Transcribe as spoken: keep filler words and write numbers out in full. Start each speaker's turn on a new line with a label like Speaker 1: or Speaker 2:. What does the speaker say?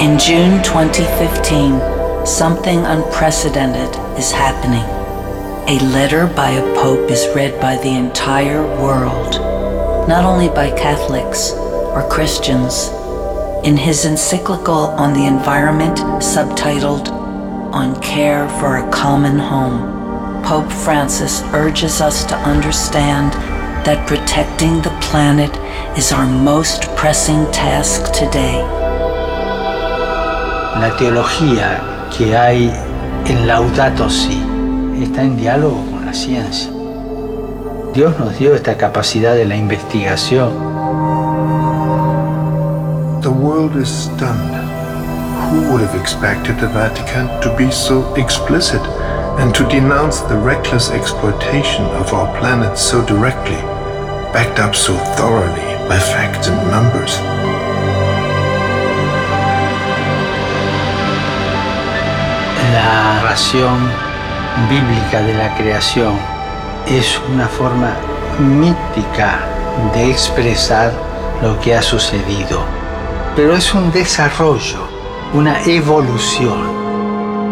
Speaker 1: In June twenty fifteen, something unprecedented is happening. A letter by a pope is read by the entire world, not only by Catholics or Christians. In his encyclical on the environment, subtitled On Care for a Common Home, Pope Francis urges us to understand that protecting the planet is our most pressing task today.
Speaker 2: La teología que hay en Laudato Si está en diálogo con la ciencia. Dios nos dio esta capacidad de la investigación.
Speaker 3: The world is stunned. Who would have expected the Vatican to be so explicit and to denounce the reckless exploitation of our planet so directly, backed up so thoroughly by facts and numbers?
Speaker 2: La narración bíblica de la creación es una forma mítica de expresar lo que ha sucedido, pero es un desarrollo, una evolución.